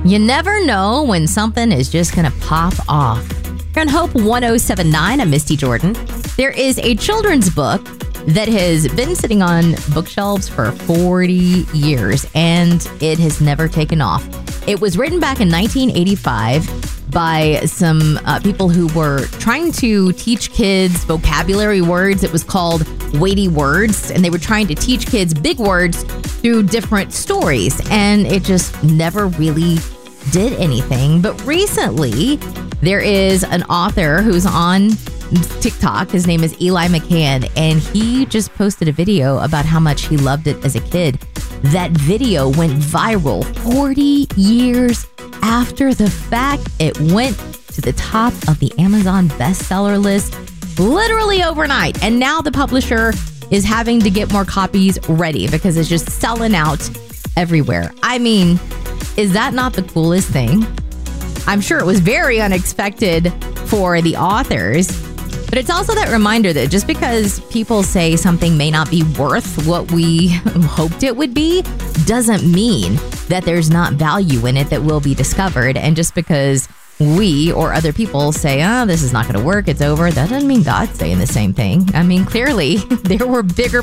You never know when something is just going to pop off. You're on Hope 1079. I'm Misty Jordan. There is a children's book that has been sitting on bookshelves for 40 years, and it has never taken off. It was written back in 1985 by some people who were trying to teach kids vocabulary words. It was called Weighty Words, and they were trying to teach kids big words through different stories, and it just never really did anything. But recently, there is an author who's on TikTok. His name is Eli McCann, and he just posted a video about how much he loved it as a kid. That video went viral 40 years after the fact. It went to the top of the Amazon bestseller list literally overnight. And now the publisher is having to get more copies ready because it's just selling out everywhere. I mean, is that not the coolest thing? I'm sure it was very unexpected for the authors, but it's also that reminder that just because people say something may not be worth what we hoped it would be, doesn't mean that there's not value in it that will be discovered. And just because we or other people say, this is not going to work, it's over, that doesn't mean God's saying the same thing. I mean, clearly there were bigger